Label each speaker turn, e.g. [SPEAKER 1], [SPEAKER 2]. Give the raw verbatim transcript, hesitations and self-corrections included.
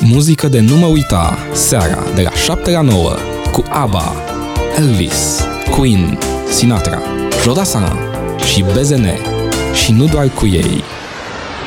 [SPEAKER 1] Muzică de nu mă uita, seara de la șapte la nouă, cu ABBA, Elvis, Queen, Sinatra, Jodasana și B Z N. Și nu doar cu ei.